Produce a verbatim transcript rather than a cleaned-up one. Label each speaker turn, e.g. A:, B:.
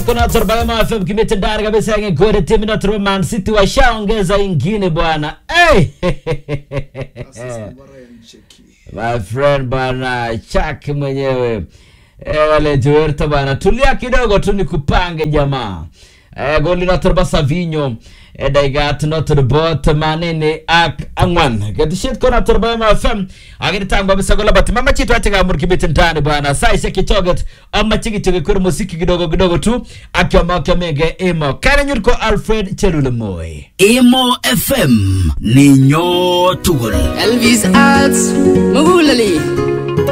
A: kuna Torbalama F M kimete ndani kabisa yenye gore timu na Man City washaongeza ingine bwana. Hey! My friend bwana, Chuck mwenyewe. Eh wale Juerto bwana, tulia kidogo tu nikupange jamaa. Eh goli na Torba Savinho. Eh daigat na Torbot manene ak angwan. Gadishit kuna Torbalama F M. Agini tangu bisa gola bati mama chitu atika amur kimete ndani bwana. Sai seki choget ama chiki chiki kuru musiki kidogo kidogo tu. Akyo makyo mege emo. Kare nyurko Alfred Chelule Moy.
B: Emo F M Ninyo Tugol
C: Elvis Arts Magulali